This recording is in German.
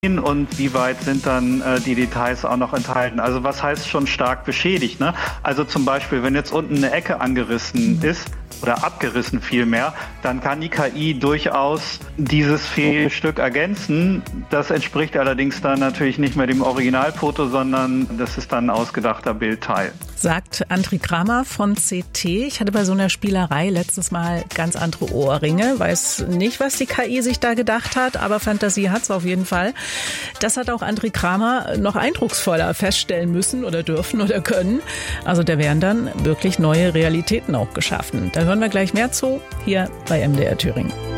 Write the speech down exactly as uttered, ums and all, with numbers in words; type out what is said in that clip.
und wie weit sind dann äh, die Details auch noch enthalten. Also was heißt schon stark beschädigt? Ne? Also zum Beispiel, wenn jetzt unten eine Ecke angerissen ist, oder abgerissen vielmehr, dann kann die K I durchaus dieses Fehlstück ergänzen. Das entspricht allerdings dann natürlich nicht mehr dem Originalfoto, sondern das ist dann ein ausgedachter Bildteil. Sagt André Kramer von C T. Ich hatte bei so einer Spielerei letztes Mal ganz andere Ohrringe. Weiß nicht, was die K I sich da gedacht hat, aber Fantasie hat's auf jeden Fall. Das hat auch André Kramer noch eindrucksvoller feststellen müssen oder dürfen oder können. Also da werden dann wirklich neue Realitäten auch geschaffen. Da hören wir gleich mehr zu, hier bei M D R Thüringen.